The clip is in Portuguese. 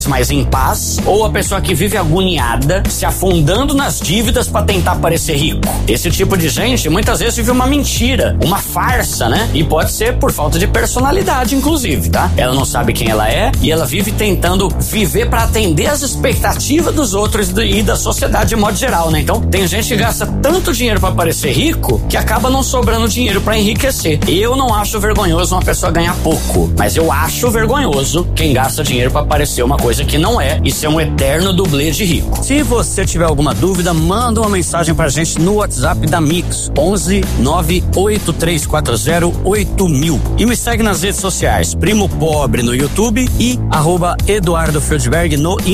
mais em paz, ou a pessoa que vive agoniada, se afundando nas dívidas para tentar parecer rico. Esse tipo de gente muitas vezes vive uma mentira, uma farsa, né? E pode ser por falta de personalidade, inclusive, tá? Ela não sabe quem ela é e ela vive tentando viver para atender as expectativas dos outros e da sociedade de modo geral, né? Então, tem gente que gasta tanto dinheiro para parecer rico que acaba não sobrando dinheiro para enriquecer. Eu não acho vergonhoso uma pessoa ganhar pouco, mas eu acho vergonhoso quem gasta dinheiro para parecer uma coisa que não é e ser um eterno dublê de rico. Se você tiver alguma dúvida, manda uma mensagem pra gente no WhatsApp da Mix, 11 98340 8000. E me segue nas redes sociais, Primo Pobre no YouTube e @EduardoFieldberg no